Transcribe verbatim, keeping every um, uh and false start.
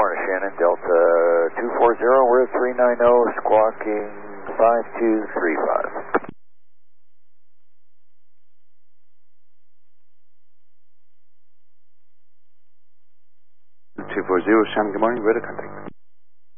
morning, Shannon. Delta two four zero, we're three nine zero, squawking five two three five. two four zero, Shannon, good morning. Radar contact.